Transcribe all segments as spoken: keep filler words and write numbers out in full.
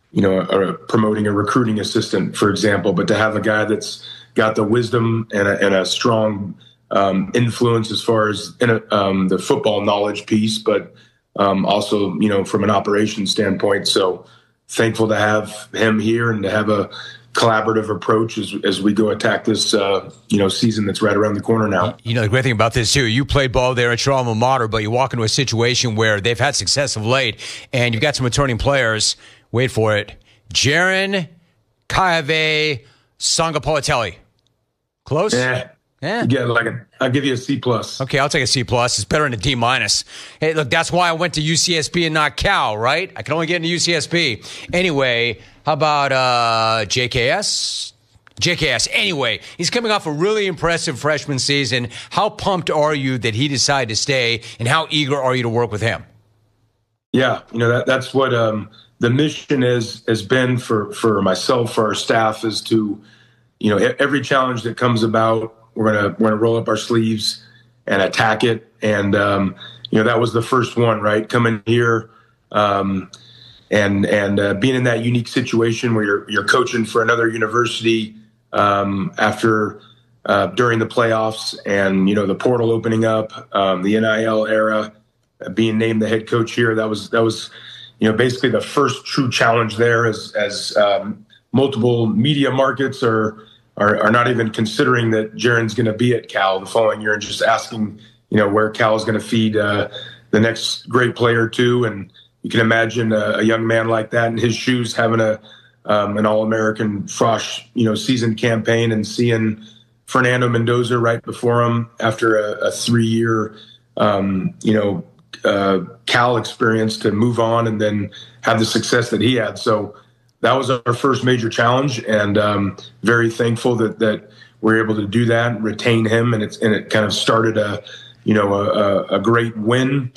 you know, a, a promoting a recruiting assistant, for example, but to have a guy that's got the wisdom and a, and a strong um, influence as far as in a, um, the football knowledge piece, but um, also, you know, from an operations standpoint. So thankful to have him here and to have a collaborative approach as, as we go attack this, uh, you know, season that's right around the corner now. You know, the great thing about this, too, you played ball there at your alma mater, but you walk into a situation where they've had success of late, and you've got some returning players. Wait for it. Jaren Kayave Sangapolitelli. Close? Yeah. Yeah. You get like a, I'll give you a C plus. Okay, I'll take a C plus. It's better than a D minus. Hey, look, that's why I went to U C S B and not Cal, right? I can only get into U C S B. Anyway, how about uh, J K S? J K S. Anyway, he's coming off a really impressive freshman season. How pumped are you that he decided to stay, and how eager are you to work with him? Yeah, you know, that, that's what um, the mission is, has been for, for myself, for our staff, is to, you know, every challenge that comes about, we're gonna we're gonna roll up our sleeves and attack it. And um, you know, that was the first one, right? Coming here um, and and uh, being in that unique situation where you're you're coaching for another university um, after uh, during the playoffs, and you know, the portal opening up, um, the N I L era, uh, being named the head coach here. That was that was you know, basically the first true challenge there, as as um, multiple media markets are. Are, are not even considering that Jaren's going to be at Cal the following year, and just asking, you know, where Cal is going to feed uh, the next great player to. And you can imagine a, a young man like that in his shoes having a um, an All-American Frosh, you know, season campaign, and seeing Fernando Mendoza right before him after a, a three-year, um, you know, uh, Cal experience, to move on and then have the success that he had. So that was our first major challenge, and um, very thankful that that we're able to do that, retain him, and it's and it kind of started a, you know, a, a great win,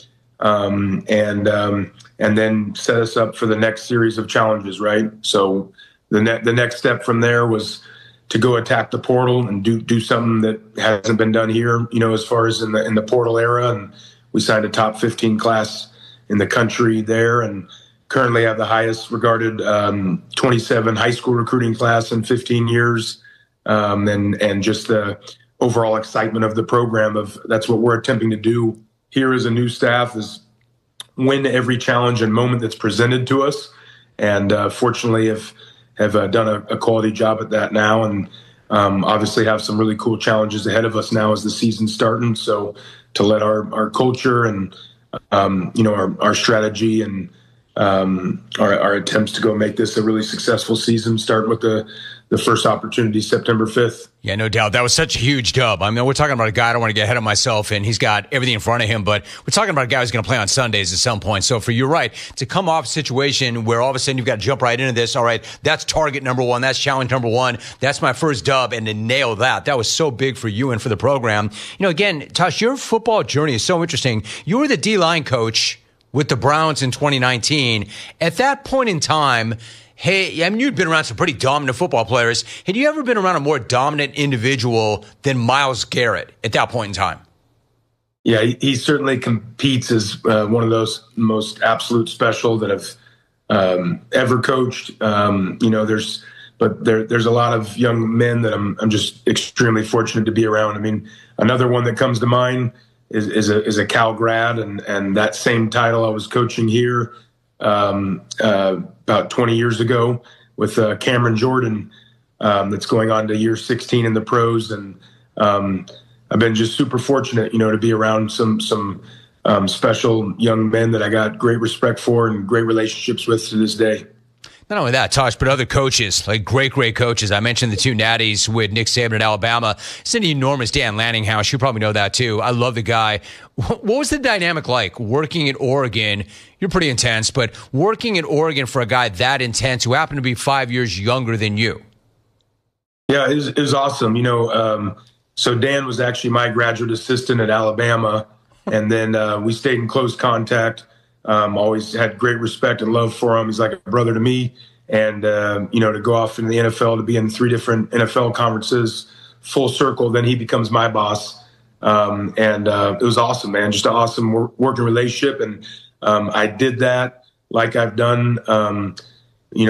um, and um, and then set us up for the next series of challenges, right? So the ne- the next step from there was to go attack the portal and do do something that hasn't been done here, you know, as far as in the in the portal era, and we signed a top fifteen class in the country there, and currently have the highest regarded um, twenty-seven high school recruiting class in fifteen years. Um, and, and just the overall excitement of the program, of that's what we're attempting to do here as a new staff, is win every challenge and moment that's presented to us. And uh, fortunately have, have uh, done a, a quality job at that now. And um, obviously have some really cool challenges ahead of us now as the season's starting. So to let our, our culture and, um, you know, our, our strategy and, Um, our, our attempts to go make this a really successful season, starting with the, the first opportunity September fifth. Yeah, no doubt. That was such a huge dub. I mean, we're talking about a guy, I don't want to get ahead of myself, and he's got everything in front of him, but we're talking about a guy who's going to play on Sundays at some point. So for you, right, to come off a situation where all of a sudden you've got to jump right into this, all right, that's target number one, that's challenge number one, that's my first dub, and to nail that, that was so big for you and for the program. You know, again, Tosh, your football journey is so interesting. You were the D-line coach with the Browns in twenty nineteen. At that point in time, hey, I mean, you'd been around some pretty dominant football players. Had you ever been around a more dominant individual than Myles Garrett at that point in time? Yeah, he, he certainly competes as uh, one of those most absolute special that have um, ever coached. Um, you know, there's, but there, there's a lot of young men that I'm, I'm just extremely fortunate to be around. I mean, another one that comes to mind is, is a is a Cal grad, and and that same title I was coaching here um, uh, about twenty years ago with uh, Cameron Jordan, um, that's going on to year sixteen in the pros, and um, I've been just super fortunate, you know, to be around some some um, special young men that I got great respect for and great relationships with to this day. Not only that, Tosh, but other coaches, like great, great coaches. I mentioned the two natties with Nick Saban at Alabama. It's an enormous Dan Lanninghouse. You probably know that, too. I love the guy. What was the dynamic like working at Oregon? You're pretty intense, but working at Oregon for a guy that intense who happened to be five years younger than you? Yeah, it was, it was awesome. You know, um, so Dan was actually my graduate assistant at Alabama, and then uh, we stayed in close contact. Um, always had great respect and love for him. He's like a brother to me. And, uh, you know, to go off in the N F L, to be in three different N F L conferences, full circle, then he becomes my boss. Um, and uh, it was awesome, man. Just an awesome work, working relationship. And um, I did that like I've done, um,